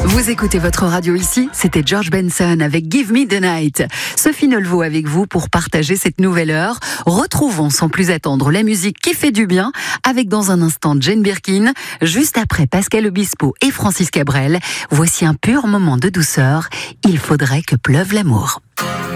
Vous écoutez votre radio ici, c'était George Benson avec Give Me the Night. Sophie Nolveau avec vous pour partager cette nouvelle heure. Retrouvons sans plus attendre la musique qui fait du bien avec dans un instant Jane Birkin. Juste après Pascal Obispo et Francis Cabrel, voici un pur moment de douceur. Il faudrait que pleuve l'amour.